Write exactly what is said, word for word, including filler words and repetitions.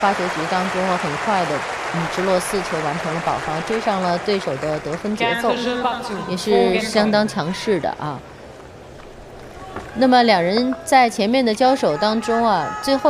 发球局当中啊，很快的，嗯，直落四球完成了保防，追上了对手的得分节奏，也是相当强势的啊。那么两人在前面的交手当中啊，最后。